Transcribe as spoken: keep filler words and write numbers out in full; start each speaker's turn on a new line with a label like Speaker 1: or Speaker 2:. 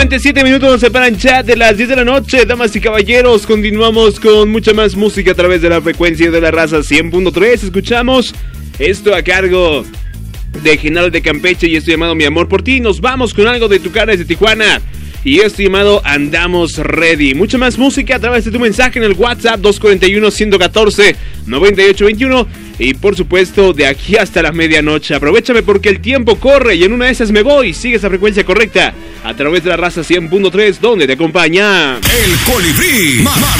Speaker 1: Exactamente siete minutos nos separan ya de las diez de la noche. Damas y caballeros, continuamos con mucha más música a través de la frecuencia de la raza cien punto tres. Escuchamos esto a cargo de General de Campeche y esto llamado Mi Amor por Ti. Nos vamos con algo de Tucanes de Tijuana y esto llamado Andamos Ready. Mucha más música a través de tu mensaje en el WhatsApp dos cuatro uno, uno uno cuatro, nueve ocho dos uno. Y por supuesto de aquí hasta la medianoche. Aprovechame porque el tiempo corre y en una de esas me voy. Sigue esa frecuencia correcta a través de la raza cien punto tres donde te acompaña
Speaker 2: El Colibrí. Mar